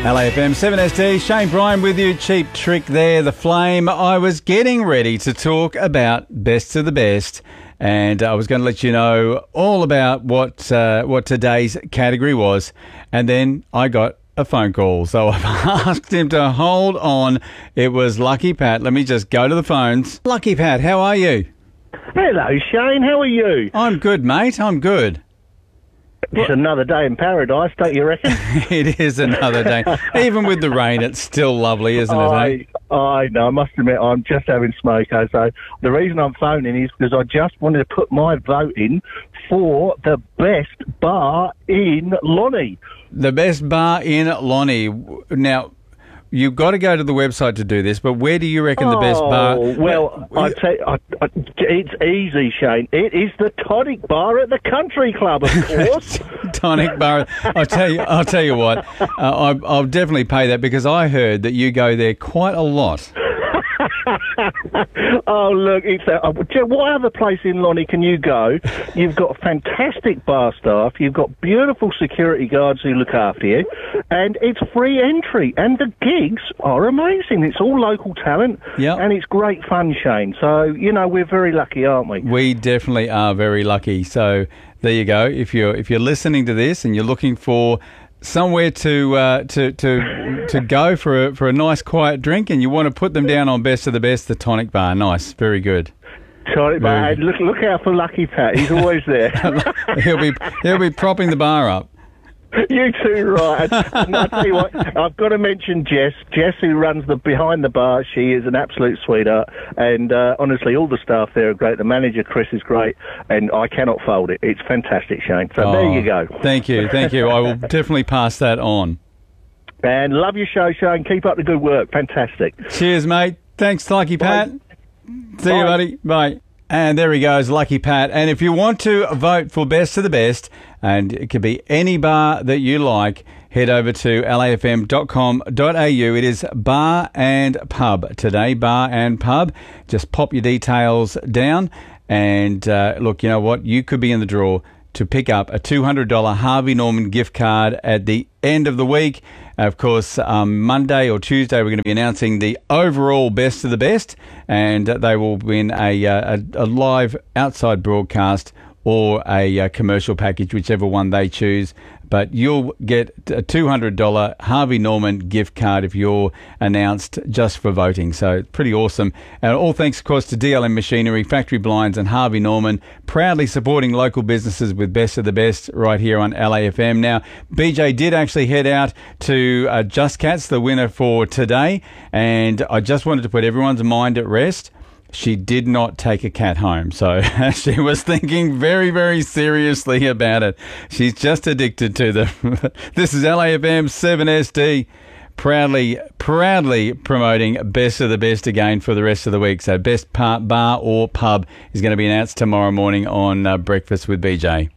LAFM 7SD, Shane Bryan with you. Cheap Trick there, The Flame. I was getting ready to talk about Best of the Best, and I was going to let you know all about what today's category was, and then I got a phone call. So I've asked him to hold on. It was Lucky Pat. Let me just go to the phones. Lucky Pat, how are you? Hello, Shane. How are you? I'm good, mate. I'm good. It's another day in paradise, don't you reckon? It is another day. Even with the rain, it's still lovely, isn't it? I know. I must admit, I'm just having smoko. So the reason I'm phoning is because I just wanted to put my vote in for the best bar in Lonnie. The best bar in Lonnie. Now, you've got to go to the website to do this, but where do you reckon the best bar... Well, I'd say it's easy, Shane. It is the Tonic Bar at the Country Club, of course. Tonic Bar. I'll tell you what. I'll definitely pay that because I heard that you go there quite a lot. Oh, look, what other place in Lonnie can you go? You've got fantastic bar staff, you've got beautiful security guards who look after you, and it's free entry, and the gigs are amazing. It's all local talent, and it's great fun, Shane. So, we're very lucky, aren't we? We definitely are very lucky. So there you go. If you're listening to this and you're looking for somewhere to go for a nice quiet drink, and you want to put them down on Best of the Best, the Tonic Bar. Nice, very good. Tonic Bar. Look out for Lucky Pat. He's always there. he'll be propping the bar up. You too, right. And I'll tell you what, I've got to mention Jess. Jess, who runs behind the bar, she is an absolute sweetheart. And honestly, all the staff there are great. The manager, Chris, is great. And I cannot fold it. It's fantastic, Shane. So there you go. Thank you. I will definitely pass that on. And love your show, Shane. Keep up the good work. Fantastic. Cheers, mate. Thanks, Lucky Pat. Bye. See you, buddy. Bye. And there he goes, Lucky Pat. And if you want to vote for Best of the Best, and it could be any bar that you like, head over to lafm.com.au. It is Bar and Pub today, Bar and Pub. Just pop your details down. And look, you know what? You could be in the draw to pick up a $200 Harvey Norman gift card at the end of the week. Of course, Monday or Tuesday, we're going to be announcing the overall Best of the Best, and they will win a live outside broadcast or a commercial package, whichever one they choose. But you'll get a $200 Harvey Norman gift card if you're announced just for voting. So pretty awesome. And all thanks, of course, to DLM Machinery, Factory Blinds and Harvey Norman, proudly supporting local businesses with Best of the Best right here on LAFM. Now, BJ did actually head out to Just Cats, the winner for today. And I just wanted to put everyone's mind at rest. She did not take a cat home, so she was thinking very, very seriously about it. She's just addicted to them. This is LAFM 7SD, proudly promoting Best of the Best again for the rest of the week. So best bar or pub is going to be announced tomorrow morning on Breakfast with BJ.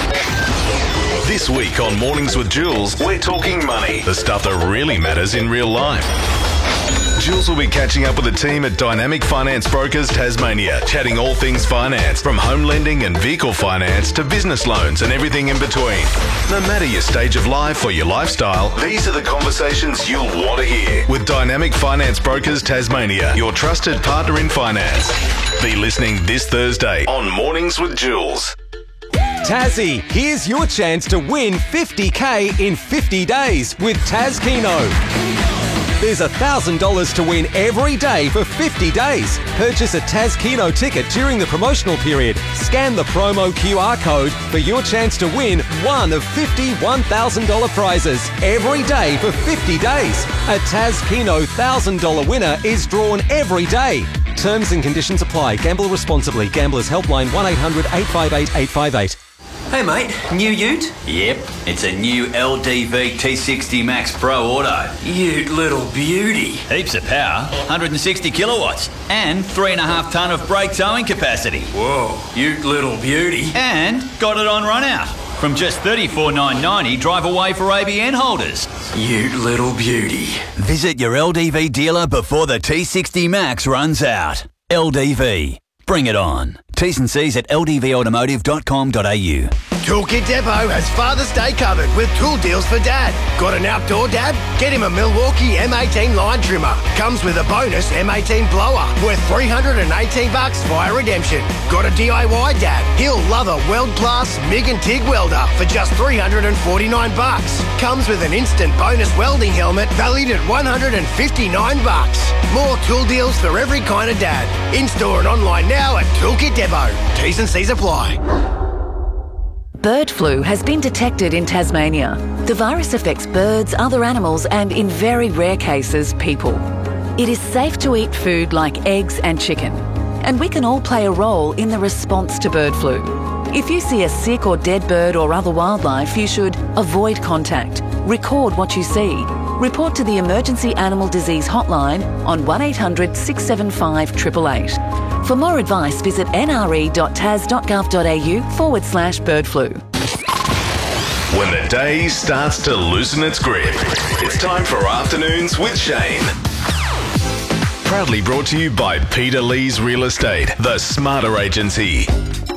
This week on Mornings with Jules, we're talking money, the stuff that really matters in real life. Jules will be catching up with the team at Dynamic Finance Brokers Tasmania, chatting all things finance, from home lending and vehicle finance to business loans and everything in between. No matter your stage of life or your lifestyle, these are the conversations you'll want to hear. With Dynamic Finance Brokers Tasmania, your trusted partner in finance. Be listening this Thursday on Mornings with Jules. Tassie, here's your chance to win $50K in 50 days with Taz Keno. There's $1,000 to win every day for 50 days. Purchase a Taz Keno ticket during the promotional period. Scan the promo QR code for your chance to win one of 50 $1,000 prizes every day for 50 days. A Taz Keno $1,000 winner is drawn every day. Terms and conditions apply. Gamble responsibly. Gamblers Helpline 1-800-858-858. Hey mate, new ute? Yep, it's a new LDV T60 Max Pro Auto. Ute little beauty. Heaps of power, 160 kilowatts, and 3.5 tonne of brake towing capacity. Whoa, ute little beauty. And got it on run out. From just $34,990 drive away for ABN holders. Ute little beauty. Visit your LDV dealer before the T60 Max runs out. LDV. Bring it on. T's and C's at ldvautomotive.com.au. Toolkit Depot has Father's Day covered with tool deals for Dad. Got an outdoor dad? Get him a Milwaukee M18 line trimmer. Comes with a bonus M18 blower worth $318 via redemption. Got a DIY dad? He'll love a world-class MIG and TIG welder for just $349. Comes with an instant bonus welding helmet valued at $159. More tool deals for every kind of dad. In-store and online now at Toolkit Depot. T's and C's apply. Bird flu has been detected in Tasmania. The virus affects birds, other animals, and in very rare cases, people. It is safe to eat food like eggs and chicken, and we can all play a role in the response to bird flu. If you see a sick or dead bird or other wildlife, you should avoid contact, record what you see, report to the Emergency Animal Disease Hotline on 1800 675 888. For more advice, visit nre.tas.gov.au/bird flu. When the day starts to loosen its grip, it's time for Afternoons with Shane. Proudly brought to you by Peter Lee's Real Estate, the smarter agency.